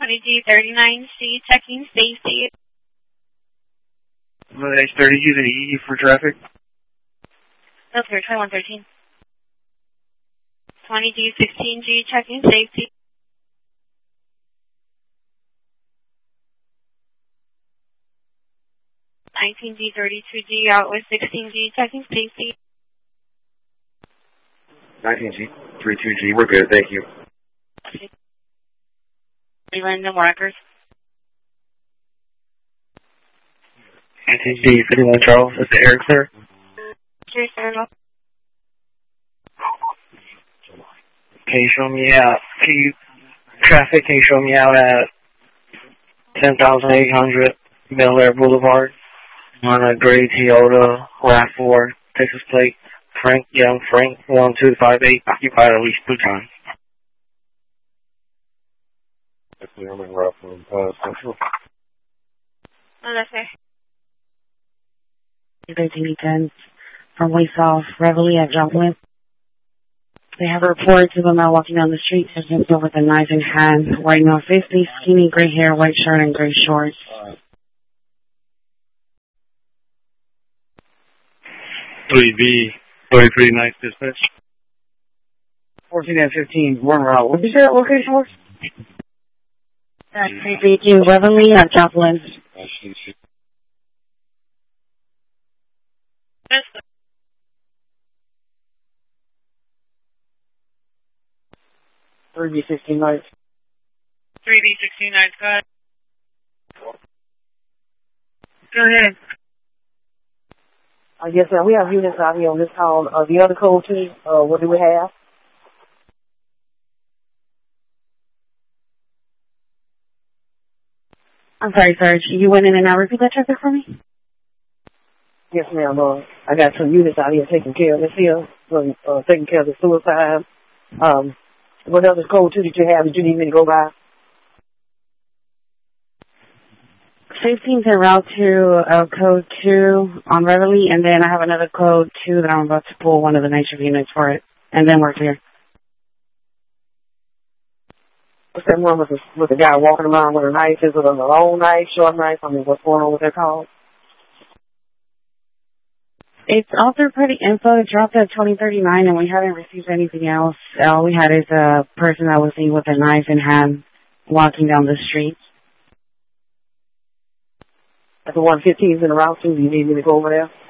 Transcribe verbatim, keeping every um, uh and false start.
twenty G thirty-nine C, checking safety. H thirty, using E for traffic. That's clear, twenty-one thirteen. twenty G sixteen G, checking safety. nineteen G thirty-two G, out with sixteen G, checking safety. nineteen G thirty-two G, we're good, thank you. Okay. Random records. nineteen G fifty-one Charles, is the air clear? Sure, sir. Can you show me out? Can you, traffic, can you show me out at ten thousand eight hundred Bel Air Boulevard on a gray Toyota RAV four, Texas plate, Frank Young Frank one two five eight, occupied at least two times. That's the only route from uh, Central. Oh, that's fair. thirteen ten from way south, Reveille at Joplin. They have reports of a man walking down the street, just over with a knife in hand, white male fifty, skinny, gray hair, white shirt, and gray shorts. three B, thirty-three nice dispatch. fourteen and fifteen, one route. What did you say that location was? That's three B two, Reveille at Joplin. three B sixteen nice. three B sixteen nice, go ahead. Go ahead. Uh, yes, sir. We have units out here on this call. Uh, the other code, too, uh, what do we have? I'm sorry, sir. You went in and out. Repeat that traffic for me? Yes, ma'am. Uh, I got some units out here taking care of this here, um, uh, taking care of the suicide. Um, what other code, too, did you have that you need me to go by? fifteen's en route to uh, code two on Reveille, and then I have another code two that I'm about to pull one of the night shift units for it, and then we're clear. What's that one with the, with the guy walking around with a knife? Is it a long knife, short knife? I mean, what's going on with their call? It's all third party info. It dropped at twenty thirty-nine, and we haven't received anything else. All we had is a person that was seen with a knife in hand walking down the street. The one fifteen's in the route, too. Do you need me to go over there?